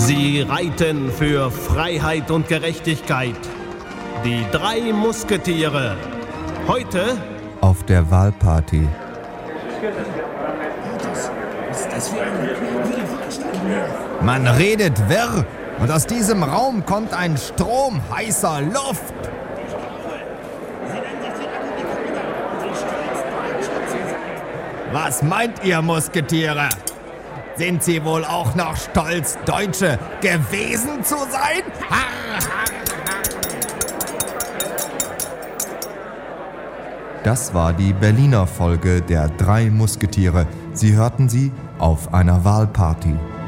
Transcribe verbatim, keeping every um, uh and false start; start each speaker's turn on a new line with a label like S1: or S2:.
S1: Sie reiten für Freiheit und Gerechtigkeit. Die drei Musketiere. Heute
S2: auf der Wahlparty.
S3: Man redet wirr und aus diesem Raum kommt ein Strom heißer Luft. Was meint ihr, Musketiere? Sind Sie wohl auch noch stolz, Deutsche gewesen zu sein? Harr, harr, harr.
S2: Das war die Berliner Folge der drei Musketiere. Sie hörten sie auf einer Wahlparty.